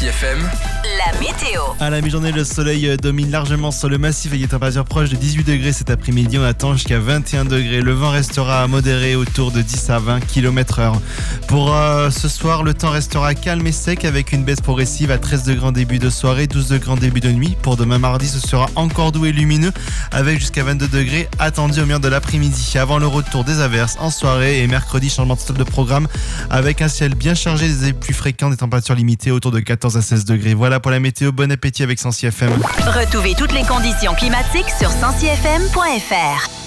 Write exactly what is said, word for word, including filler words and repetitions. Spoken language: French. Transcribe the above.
Sensi F M, la météo. À la mi-journée, le soleil domine largement sur le massif avec des températures proches de dix-huit degrés cet après-midi. On attend jusqu'à vingt et un degrés. Le vent restera modéré autour de dix à vingt kilomètres heure. Pour euh, ce soir, le temps restera calme et sec avec une baisse progressive à treize degrés en début de soirée, douze degrés en début de nuit. Pour demain mardi, ce sera encore doux et lumineux avec jusqu'à vingt-deux degrés attendus au milieu de l'après-midi. Avant le retour des averses en soirée et mercredi, changement de programme avec un ciel bien chargé, des pluies fréquentes, des températures limitées autour de quatorze à seize degrés. Voilà pour la météo. Bon appétit avec Sensi F M. Retrouvez toutes les conditions climatiques sur sensi f m point f r.